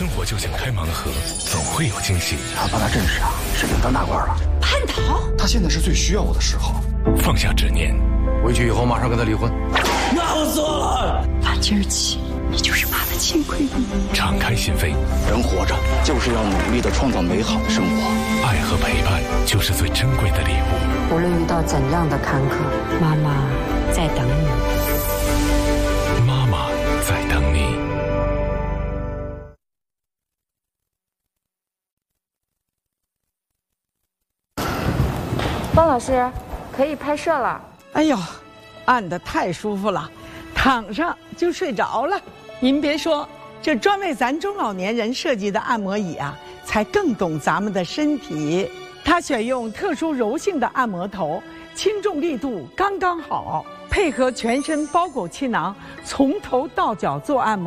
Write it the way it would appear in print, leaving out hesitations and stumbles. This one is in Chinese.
生活就像开盲盒，总会有惊喜。 他爸他阵势啊，是领当大官了。 叛逃？ 他现在是最需要我的时候。 放下执念， 回去以后马上跟他离婚。 那我错了。打今儿起，你就是爸的亲闺女。 敞开心扉， 人活着就是要努力的创造美好的生活。 爱和陪伴就是最珍贵的礼物。 无论遇到怎样的坎坷，妈妈在等你。 妈妈在等你。 方老师，可以拍摄了。 哎呦，按得太舒服了，躺上就睡着了。您别说，这专为咱中老年人设计的按摩椅啊，才更懂咱们的身体。它选用特殊柔性的按摩头，轻重力度刚刚好，配合全身包裹气囊，从头到脚做按摩。